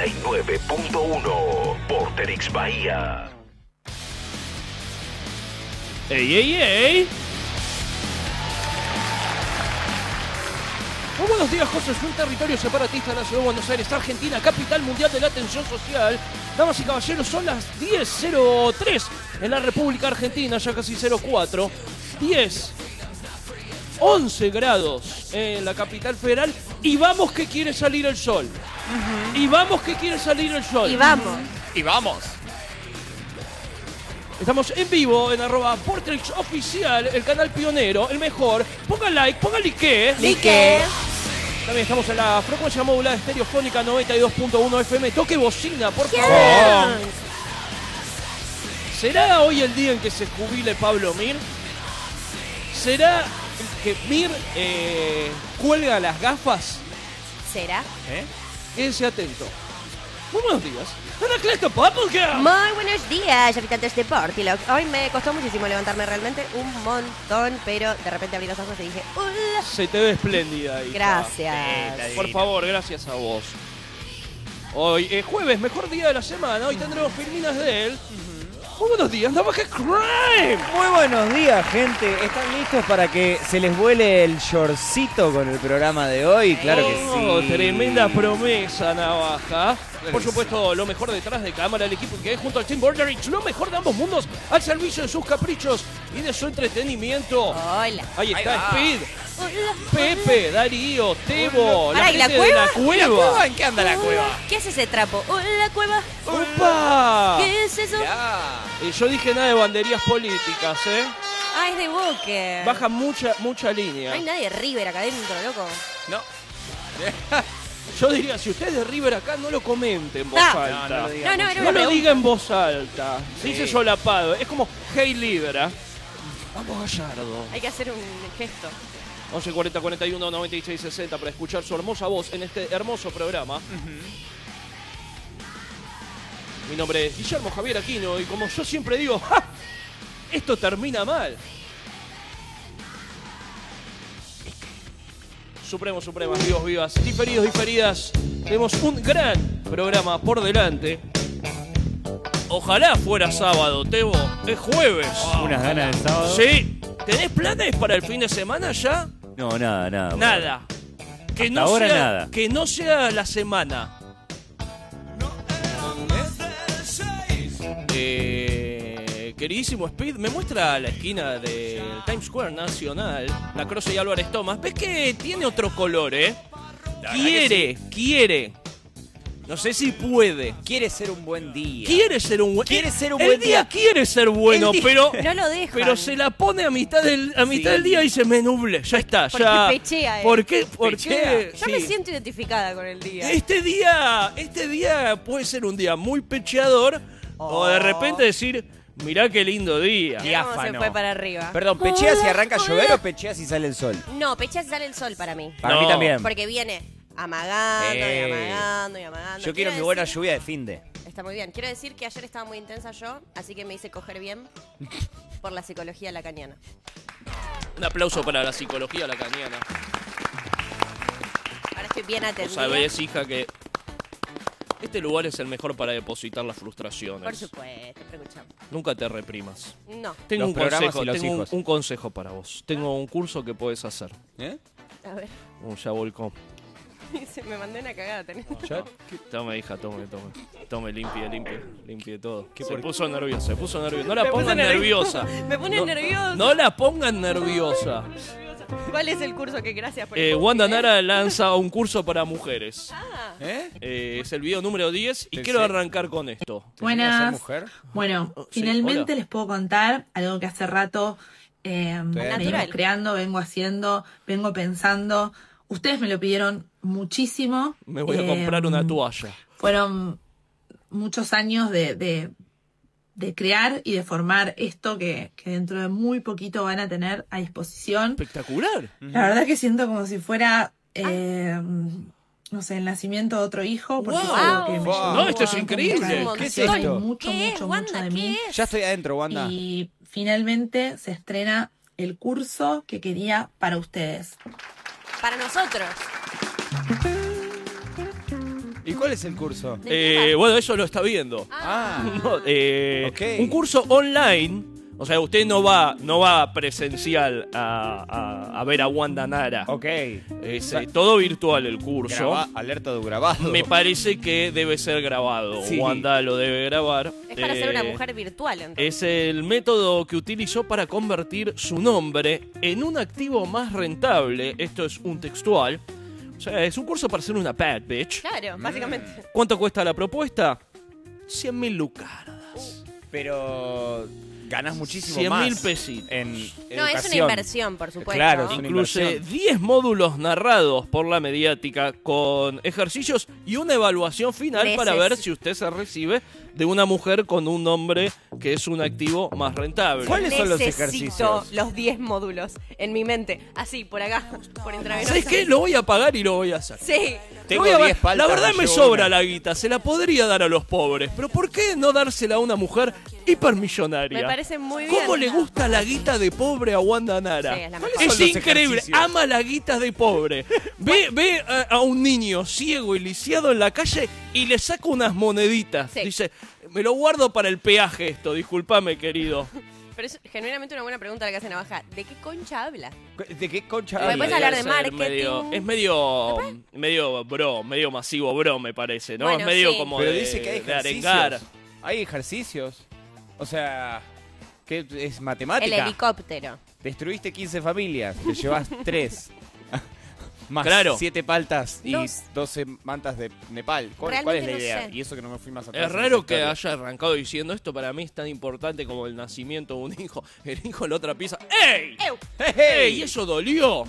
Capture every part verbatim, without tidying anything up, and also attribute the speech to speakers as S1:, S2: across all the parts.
S1: noventa y nueve punto uno Vorterix Bahía.
S2: ¡Ey, ey, ey! Muy buenos días, José. Es un territorio separatista de la ciudad de Buenos Aires, Argentina, capital mundial de la atención social. Damas y caballeros, son las diez cero tres en la República Argentina, ya casi cero cuatro. diez, once grados en la capital federal. Y vamos que quiere salir el sol. Uh-huh. Y vamos que quiere salir el sol.
S3: Y vamos.
S4: Y vamos.
S2: Estamos en vivo en arroba Vorterix Oficial, el canal pionero, el mejor. Pongan like, pongan like.
S3: Like.
S2: También estamos en la frecuencia modulada estereofónica noventa y dos punto uno F M. Toque bocina, por
S3: Yes.
S2: favor. ¿Será hoy el día en que se jubile Pablo Mir? ¿Será que Mir eh, cuelga las gafas?
S3: ¿Será?
S2: ¿Eh? Quédense atento. Muy buenos días. Anacleto Bubblegum.
S3: Muy buenos días, habitantes de Portilog. Hoy me costó muchísimo levantarme, realmente un montón, pero de repente abrí los ojos y dije, ¡hola!
S2: Se te ve espléndida ahí.
S3: Gracias.
S2: Por favor, gracias a vos. Hoy es jueves, mejor día de la semana. Hoy tendremos filminas de él. Muy buenos días, Navaja Crime.
S5: Muy buenos días, gente. ¿Están listos para que se les vuele el shortcito con el programa de hoy? Claro que
S2: Oh,
S5: sí.
S2: tremenda promesa, Navaja. Por supuesto, lo mejor detrás de cámara, el equipo que es junto al Team Vorterix, lo mejor de ambos mundos, al servicio de sus caprichos y de su entretenimiento.
S3: Hola.
S2: Ahí está
S4: Ahí
S2: Speed,
S3: Hola.
S2: Pepe, Darío, Tebo, la
S3: Pará, ¿y la
S2: gente de
S3: cueva?
S2: la cueva.
S4: ¿La cueva? ¿En qué anda la
S3: Hola.
S4: cueva?
S3: ¿Qué es ese trapo? Hola, cueva.
S2: ¡Opa!
S3: ¿Qué es eso?
S4: Ya.
S2: Y yo dije nada de banderías políticas, ¿eh?
S3: Ah, es de Boca.
S2: Baja mucha, mucha
S3: No
S2: línea.
S3: hay nadie de River acá adentro, loco.
S4: No.
S2: Yo diría, si usted es de River acá, no lo comente en voz
S3: No.
S2: alta.
S5: No, no lo diga.
S3: No, no, era
S2: No
S3: una
S2: lo
S3: pregunta.
S2: diga en voz alta. Se
S4: Sí.
S2: dice solapado. Es como, hey Libra. Vamos Gallardo.
S3: Hay que hacer un gesto.
S2: once cuarenta cuarenta y uno noventa y seis sesenta para escuchar su hermosa voz en este hermoso programa. Mi nombre es Guillermo Javier Aquino y como yo siempre digo, ¡ja! Esto termina mal. Supremos, supremas, vivos, vivas, diferidos, diferidas. Tenemos un gran programa por delante. Ojalá fuera sábado, Tebo. Es jueves.
S5: Unas ganas del sábado.
S2: Sí. ¿Tenés planes para el fin de semana ya?
S5: No, nada, nada.
S2: Nada. Que
S5: Hasta
S2: no
S5: ahora
S2: sea,
S5: nada.
S2: Que no sea la semana. Eh, queridísimo Speed, me muestra la esquina del Times Square Nacional, la Croce y Álvarez Thomas. ¿Ves que tiene otro color, eh? Quiere, quiere. No sé si puede.
S5: Quiere ser un buen día.
S2: Quiere ser un buen
S5: Quiere ser un
S2: el
S5: buen
S2: día.
S5: día.
S2: Quiere ser bueno,
S5: El día-
S2: pero
S3: No lo dejan.
S2: pero se la pone a mitad del a mitad
S5: Sí.
S2: del día y se me nuble. Ya está,
S3: Porque
S2: ya.
S3: pechea, eh.
S2: ¿Por qué? ¿Por
S5: Pechea.
S2: qué?
S3: Yo
S2: Sí.
S3: me siento identificada con el día.
S2: Este día, este día puede ser un día muy pecheador o de repente decir, mirá qué lindo día.
S3: Mirá cómo se
S5: diáfano.
S3: fue para arriba.
S5: Perdón, ¿pechea si
S3: Hola,
S5: arranca a
S3: hola.
S5: llover o pechea si sale el sol?
S3: No, pechea si sale el sol para mí.
S5: Para
S2: No.
S5: mí también.
S3: Porque viene amagando y
S5: Eh.
S3: amagando y amagando.
S5: Yo quiero mi
S3: decir-
S5: buena lluvia de finde.
S3: Está muy bien. Quiero decir que ayer estaba muy intensa yo, así que me hice coger bien por la psicología lacaniana.
S2: Un aplauso para la psicología lacaniana.
S3: Ahora estoy bien
S2: Vos
S3: atendida.
S2: sabés, hija, que este lugar es el mejor para depositar las frustraciones.
S3: Por supuesto, pero escuchame.
S2: Nunca te reprimas.
S3: No.
S2: Tengo
S5: Los
S2: un
S5: programas
S2: consejo,
S5: y los
S2: tengo un,
S5: hijos.
S2: un consejo para vos. Tengo un curso que puedes hacer.
S5: ¿Eh?
S3: A ver.
S2: Un ya volcó.
S3: Se me mandé una cagada. tenés.
S5: ¿Ya?
S2: Tome, hija, tome, tome. Tome, limpie, limpie, limpie todo.
S5: ¿Qué
S2: se
S5: por-
S2: puso nerviosa, se puso nerviosa. No la
S3: Me puse
S2: pongan
S3: nerviosa.
S2: nerviosa.
S3: Me pone
S2: no,
S3: nerviosa.
S2: No la pongan nerviosa.
S3: ¿Cuál es el curso que gracias por
S2: Eh,
S3: el
S2: Wanda
S3: cumple?
S2: Nara lanza un curso para mujeres.
S3: Ah,
S5: ¿Eh?
S2: Eh, es el video número diez y
S5: Pensé-
S2: quiero arrancar con esto.
S5: ¿Te enseña a ser
S6: Buenas.
S5: mujer?
S6: Bueno,
S2: Oh, sí,
S6: finalmente
S2: hola.
S6: les puedo contar algo que hace rato eh,
S5: Natural.
S6: venimos creando, vengo haciendo, vengo pensando. Ustedes me lo pidieron muchísimo.
S2: Me voy a
S6: Eh,
S2: comprar una toalla.
S6: Fueron muchos años de, de, de crear y de formar esto que, que dentro de muy poquito van a tener a disposición.
S2: Espectacular.
S6: La verdad que siento como si fuera, eh, no sé, el nacimiento de otro hijo. Porque
S2: Wow.
S6: es algo que me
S5: Wow.
S6: llevó
S2: No, esto es
S6: con
S2: increíble.
S6: mucha
S3: ¿Qué es
S6: dedicación
S5: esto?
S6: y mucho,
S3: ¿Qué es,
S6: mucho,
S3: Wanda?
S6: mucho de
S3: ¿Qué
S6: mí.
S3: es?
S5: Ya estoy adentro, Wanda.
S6: Y finalmente se estrena el curso que quería para ustedes.
S3: para nosotros.
S5: ¿Y cuál es el curso?
S2: Eh, bueno, eso lo está viendo.
S5: Ah,
S2: No, eh,
S5: Ok.
S2: Un curso online. O sea, usted no va, no va presencial a, a- a ver a Wanda Nara.
S5: ok.
S2: Es eh, todo virtual el curso.
S5: Graba- alerta de grabado.
S2: Me parece que debe ser grabado.
S5: Sí.
S2: Wanda lo debe grabar.
S3: Es para ser una
S2: Eh,
S3: mujer virtual, entonces.
S2: Es el método que utilizó para convertir su nombre en un activo más rentable. Esto es un textual. O sea, es un curso para ser una bad bitch.
S3: Claro, básicamente.
S2: ¿Cuánto cuesta la propuesta? cien mil lucaras.
S5: Pero ganas muchísimo
S2: cien
S5: más.
S2: mil pesitos.
S5: En
S3: No, es
S5: educación.
S3: una inversión, por supuesto.
S5: Claro, es una
S2: Incluye
S5: inversión.
S2: diez módulos narrados por la mediática con ejercicios y una evaluación final
S3: Neces-
S2: para ver si usted se recibe de una mujer con un nombre que es un activo más rentable.
S5: ¿Cuáles son los
S3: Necesito
S5: ejercicios?
S3: los diez módulos en mi mente. Así, por acá, por intravenosa.
S2: ¿Sabes qué? Lo voy a pagar y lo voy a hacer.
S3: Sí.
S5: Tengo
S2: Lo voy a-
S5: diez paltas,
S2: la verdad
S5: me
S2: me
S5: llevo
S2: sobra
S5: una.
S2: la guita, se la podría dar a los pobres, pero ¿por qué no dársela a una mujer hipermillonaria?
S3: Me parece muy bien.
S2: ¿Cómo le gusta la guita de pobre a Wanda Nara?
S3: Sí, es la
S5: ¿Cuáles
S3: mejor.
S2: Es
S5: son los
S2: increíble,
S5: ejercicios?
S2: ama la guita de pobre. Ve, ve a, a un niño ciego y lisiado en la calle y le saca unas moneditas.
S3: Sí.
S2: Dice, me lo guardo para el peaje esto, discúlpame querido.
S3: Pero es genuinamente una buena pregunta la que hace Navaja. ¿De qué concha habla?
S5: ¿De qué concha
S3: Porque
S5: hablas?
S3: puedes hablar de
S2: Debe ser
S3: marketing.
S2: medio- es medio, medio bro, medio masivo bro, me parece, ¿no?
S3: Bueno,
S2: es medio
S3: sí.
S2: como
S5: Pero
S2: de,
S5: dice que hay
S2: de
S5: ejercicios.
S2: arengar.
S5: Hay ejercicios. O sea, ¿qué es
S3: El
S5: matemática?
S3: helicóptero.
S5: Destruiste quince familias, te llevas tres. Más
S2: Claro.
S5: siete paltas y
S3: Dos.
S5: doce mantas de Nepal. ¿Cuál, cuál es la
S3: Realmente no
S5: idea?
S3: sé.
S5: Y eso que no me fui más atrás.
S2: Es
S5: en la
S2: raro que
S5: historia.
S2: haya arrancado diciendo esto, para mí es tan importante como el nacimiento de un hijo. El hijo en la otra pieza. ¡Ey!
S3: ¡Ew!
S2: ¡Ey! ¿Y eso dolió?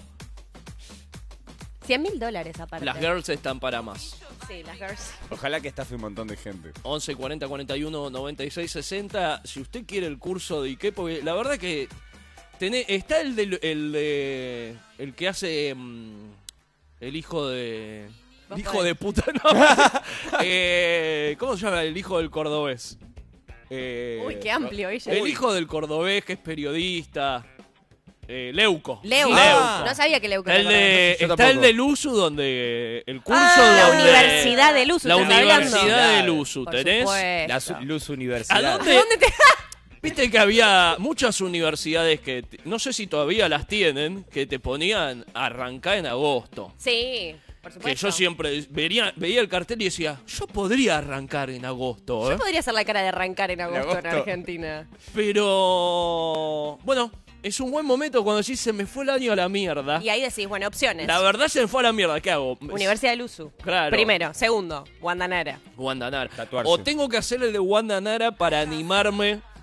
S3: cien mil dólares aparte.
S2: Las girls están para más.
S3: Sí, las girls.
S5: Ojalá que estafe un montón de gente.
S2: once cuarenta cuarenta y uno noventa y seis sesenta. Si usted quiere el curso de Ike, porque la verdad que tené- está el, del, el de el que hace mm, el hijo de
S3: Vos
S2: hijo
S3: podés.
S2: de puta, no. Eh, ¿cómo se llama el hijo del cordobés? Eh,
S3: Uy, qué amplio ella.
S2: El hijo del cordobés que es periodista. Eh, Leuco.
S3: Leuco.
S5: Ah.
S3: No sabía que Leuco
S2: El
S3: era
S2: de,
S5: Yo
S2: está
S5: tampoco.
S2: el del U S U donde el curso
S3: Ah, la
S2: donde-
S3: Universidad del U S U,
S2: La
S3: ¿estás hablando?
S2: Universidad del U S U,
S3: Por
S2: ¿tenés?
S3: supuesto.
S5: La su- Luz Universidad.
S2: ¿A dónde?
S3: ¿Dónde te.?
S2: Viste que había muchas universidades que, te- no sé si todavía las tienen, que te ponían a arrancar en agosto.
S3: Sí, por
S2: Que
S3: supuesto.
S2: yo siempre veía, veía el cartel y decía, yo podría arrancar en agosto, ¿eh?
S3: Yo podría hacer la cara de arrancar en agosto en,
S5: agosto.
S3: Argentina.
S2: Pero, bueno, es un buen momento cuando decís, se me fue el año a la mierda.
S3: Y ahí decís, bueno, opciones.
S2: La verdad se me fue a la mierda, ¿qué hago?
S3: Universidad del U S U.
S2: Claro.
S3: Primero. Segundo, Wanda Nara.
S2: Wanda Nara.
S5: Tatuarse.
S2: O tengo que hacer el de Wanda Nara para animarme